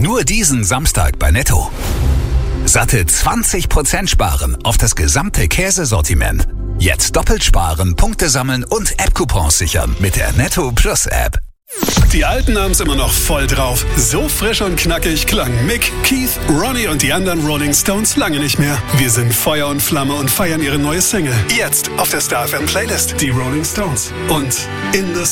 Nur diesen Samstag bei Netto. Satte 20% sparen auf das gesamte Käsesortiment. Jetzt doppelt sparen, Punkte sammeln und App-Coupons sichern mit der Netto Plus App. Die Alten haben's immer noch voll drauf. So frisch und knackig klang Mick, Keith, Ronnie und die anderen Rolling Stones lange nicht mehr. Wir sind Feuer und Flamme und feiern ihre neue Single. Jetzt auf der Star FM Playlist. Die Rolling Stones. Und In the